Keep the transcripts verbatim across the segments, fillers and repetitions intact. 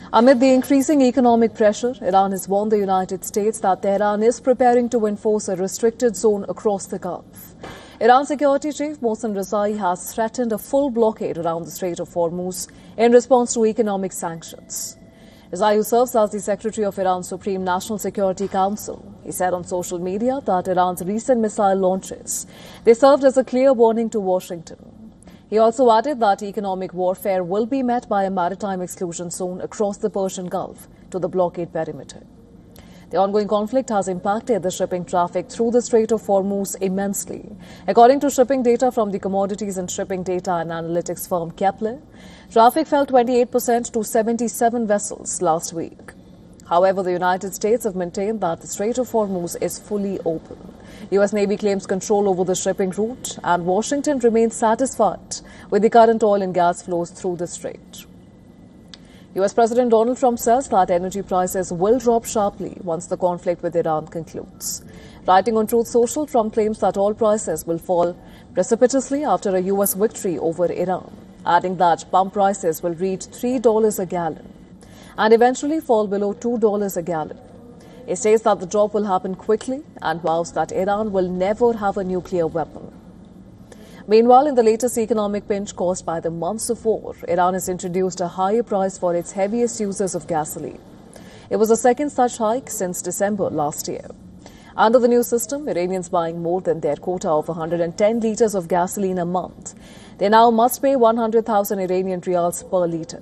Amid the increasing economic pressure, Iran has warned the United States that Tehran is preparing to enforce a restricted zone across the Gulf. Iran Security Chief Mohsen Rezai has threatened a full blockade around the Strait of Hormuz in response to economic sanctions. Rezai, who serves as the Secretary of Iran's Supreme National Security Council, he said on social media that Iran's recent missile launches, they served as a clear warning to Washington. He also added that economic warfare will be met by a maritime exclusion zone across the Persian Gulf to the blockade perimeter. The ongoing conflict has impacted the shipping traffic through the Strait of Hormuz immensely. According to shipping data from the commodities and shipping data and analytics firm Kepler, traffic fell twenty-eight percent to seventy-seven vessels last week. However, the United States have maintained that the Strait of Hormuz is fully open. U S Navy claims control over the shipping route, and Washington remains satisfied with the current oil and gas flows through the strait. U S President Donald Trump says that energy prices will drop sharply once the conflict with Iran concludes. Writing on Truth Social, Trump claims that oil prices will fall precipitously after a U S victory over Iran, adding that pump prices will reach three dollars a gallon and eventually fall below two dollars a gallon. He says that the drop will happen quickly and vows that Iran will never have a nuclear weapon. Meanwhile, in the latest economic pinch caused by the months of war, Iran has introduced a higher price for its heaviest users of gasoline. It was the second such hike since December last year. Under the new system, Iranians buying more than their quota of one hundred ten litres of gasoline a month, they now must pay one hundred thousand Iranian riyals per litre.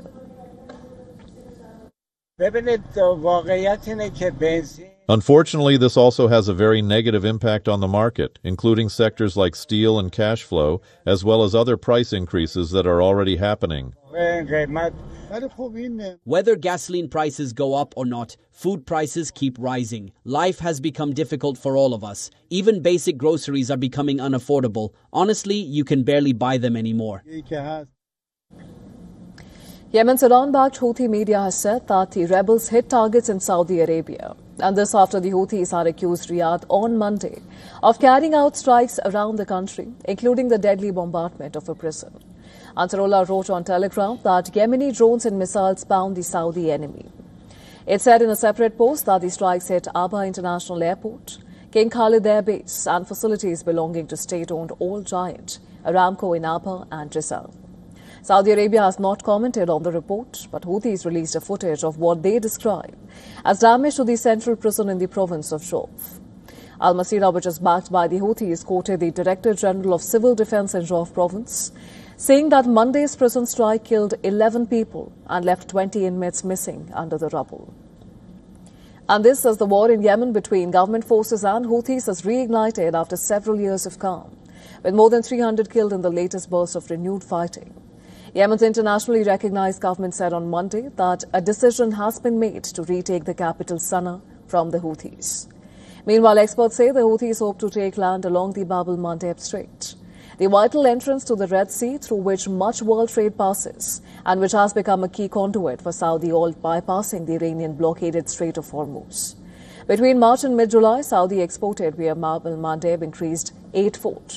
Unfortunately, this also has a very negative impact on the market, including sectors like steel and cash flow, as well as other price increases that are already happening. Whether gasoline prices go up or not, food prices keep rising. Life has become difficult for all of us. Even basic groceries are becoming unaffordable. Honestly, you can barely buy them anymore. Yemen's Iran-backed Houthi media has said that the rebels hit targets in Saudi Arabia. And this after the Houthis had accused Riyadh on Monday of carrying out strikes around the country, including the deadly bombardment of a prison. Ansarullah wrote on Telegram that Yemeni drones and missiles bound the Saudi enemy. It said in a separate post that the strikes hit Aba International Airport, King Khalid Air Base and facilities belonging to state-owned oil giant Aramco in Aba and Rizal. Saudi Arabia has not commented on the report, but Houthis released a footage of what they describe as damage to the central prison in the province of Jouf. Al Masira, which is backed by the Houthis, quoted the Director General of Civil Defense in Jouf province, saying that Monday's prison strike killed eleven people and left twenty inmates missing under the rubble. And this as the war in Yemen between government forces and Houthis has reignited after several years of calm, with more than three hundred killed in the latest burst of renewed fighting. Yemen's internationally recognized government said on Monday that a decision has been made to retake the capital Sana'a from the Houthis. Meanwhile, experts say the Houthis hope to take land along the Bab el-Mandeb Strait, the vital entrance to the Red Sea through which much world trade passes and which has become a key conduit for Saudi oil bypassing the Iranian blockaded Strait of Hormuz. Between March and mid-July, Saudi exported via Bab el-Mandeb increased eightfold.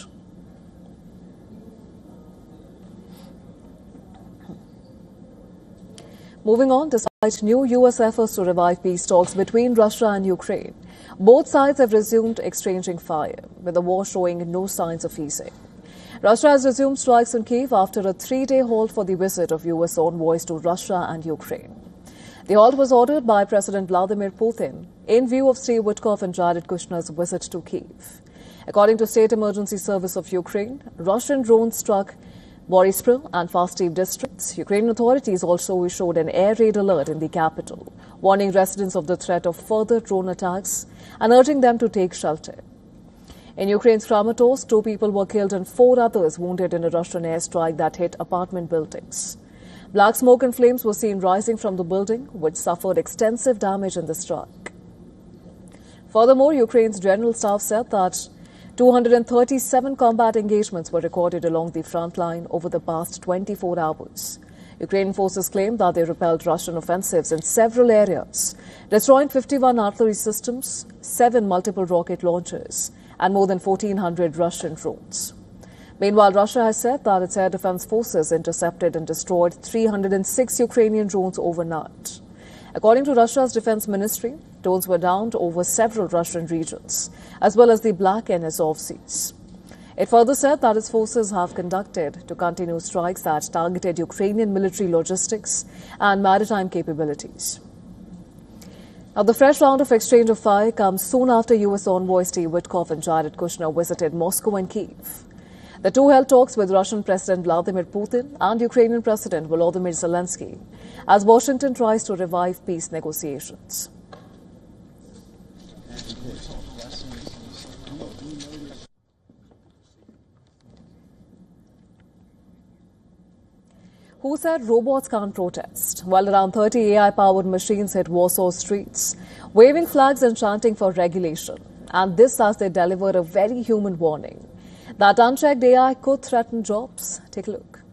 Moving on, despite new U S efforts to revive peace talks between Russia and Ukraine, both sides have resumed exchanging fire, with the war showing no signs of easing. Russia has resumed strikes in Kyiv after a three-day halt for the visit of U S envoys to Russia and Ukraine. The halt was ordered by President Vladimir Putin in view of Steve Witkoff and Jared Kushner's visit to Kyiv. According to State Emergency Service of Ukraine, Russian drones struck Boryspil and Fastiv districts. Ukrainian authorities also issued an air raid alert in the capital, warning residents of the threat of further drone attacks and urging them to take shelter. In Ukraine's Kramatorsk, two people were killed and four others wounded in a Russian airstrike that hit apartment buildings. Black smoke and flames were seen rising from the building, which suffered extensive damage in the strike. Furthermore, Ukraine's General Staff said that two hundred thirty-seven combat engagements were recorded along the front line over the past twenty-four hours. Ukrainian forces claimed that they repelled Russian offensives in several areas, destroying fifty-one artillery systems, seven multiple rocket launchers, and more than fourteen hundred Russian drones. Meanwhile, Russia has said that its air defense forces intercepted and destroyed three hundred six Ukrainian drones overnight. According to Russia's defense ministry, drones were downed over several Russian regions, as well as the Black and Azov seas. It further said that its forces have conducted to continue strikes that targeted Ukrainian military logistics and maritime capabilities. Now, the fresh round of exchange of fire comes soon after U S envoys Steve Witkoff and Jared Kushner visited Moscow and Kyiv. The two held talks with Russian President Vladimir Putin and Ukrainian President Volodymyr Zelensky as Washington tries to revive peace negotiations. Who said robots can't protest? While around thirty A I-powered machines hit Warsaw streets, waving flags and chanting for regulation. And this as they deliver a very human warning that unchecked A I could threaten jobs. Take a look.